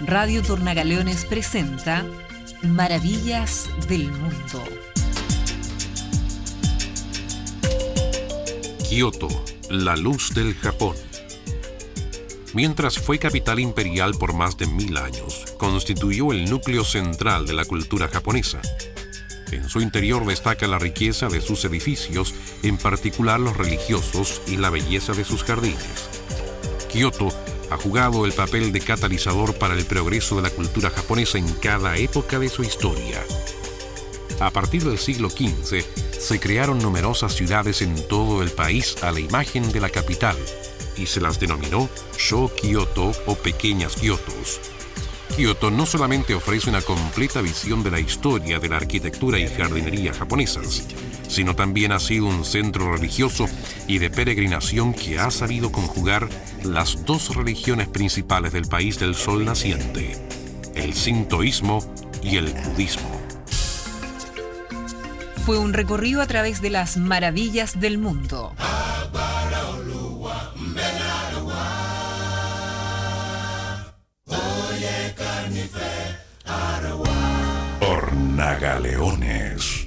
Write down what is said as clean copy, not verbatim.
Radio Tornagaleones presenta Maravillas del Mundo. Kioto, la luz del Japón. Mientras fue capital imperial por más de 1000 años, constituyó el núcleo central de la cultura japonesa. En su interior destaca la riqueza de sus edificios, en particular los religiosos, y la belleza de sus jardines. Kioto ha jugado el papel de catalizador para el progreso de la cultura japonesa en cada época de su historia. A partir del siglo XV, se crearon numerosas ciudades en todo el país a la imagen de la capital, y se las denominó Sho-Kyoto o Pequeñas Kiotos. Kioto no solamente ofrece una completa visión de la historia de la arquitectura y jardinería japonesas, sino también ha sido un centro religioso y de peregrinación que ha sabido conjugar las dos religiones principales del país del sol naciente, el sintoísmo y el budismo. Fue un recorrido a través de las maravillas del mundo. Tornagaleones.